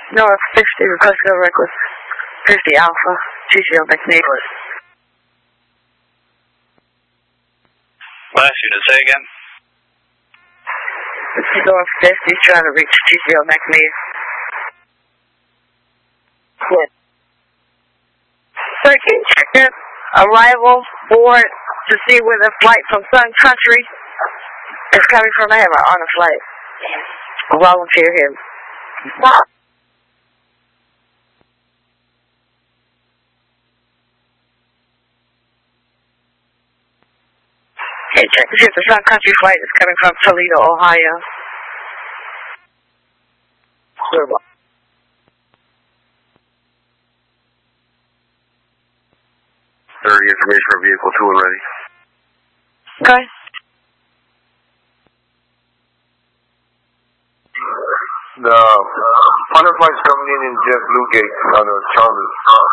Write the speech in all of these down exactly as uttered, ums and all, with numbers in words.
North fifty, request go reckless. fifty Alpha, G C L McNeil. Last unit, say again. This is North fifty, trying to reach G C L McNeil. What? thirteen, check in. Arrival board to see where the flight from Sun Country is coming from. I have an on a flight. A volunteer here. Hey, check to see if the Sun Country flight is coming from Toledo, Ohio. thirty information for vehicle two and ready. Okay. The Hunter flight's coming in in Jeff Newgate on a Charlie.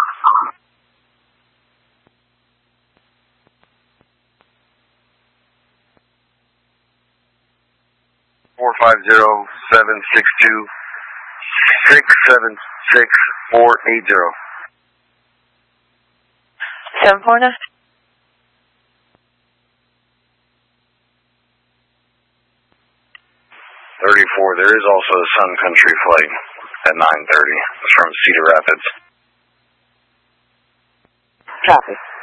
Four five zero seven six two six seven six four eight zero. Seven four nine. Thirty-four. There is also a Sun Country flight at nine thirty. It's from Cedar Rapids. Copy.